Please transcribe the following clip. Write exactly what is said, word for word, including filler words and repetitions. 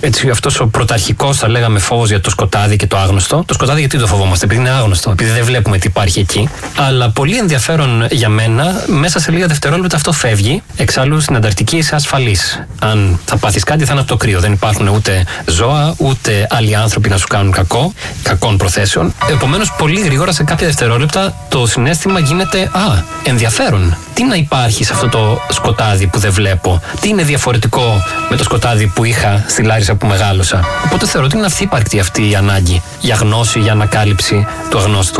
έτσι, αυτός ο πρωταρχικός, θα λέγαμε, φόβος για το σκοτάδι και το άγνωστο. Το σκοτάδι γιατί το φοβόμαστε? Επειδή είναι άγνωστο, επειδή δεν βλέπουμε τι υπάρχει εκεί. Αλλά πολύ ενδιαφέρον για μένα, μέσα σε λίγα δευτερόλεπτα αυτό φεύγει. Εξάλλου στην Ανταρκτική είσαι ασφαλής. Αν θα πάθεις κάτι, θα είναι από το κρύο. Δεν υπάρχουν ούτε ζώα, ούτε άλλοι άνθρωποι να σου κάνουν κακό, κακών προθέσεων. Επομένως, πολύ γρήγορα σε κάποια δευτερόλεπτα το συναίσθημα γίνεται «Α, ενδιαφέρον. Τι να υπάρχει σε αυτό το σκοτάδι που δεν βλέπω? Τι είναι διαφορετικό με το σκοτάδι που είχα στη Λάρισα που μεγάλωσα?» Οπότε θεωρώ ότι είναι αυθύπαρκτη αυτή η ανάγκη για γνώση, για ανακάλυψη του αγνώστου.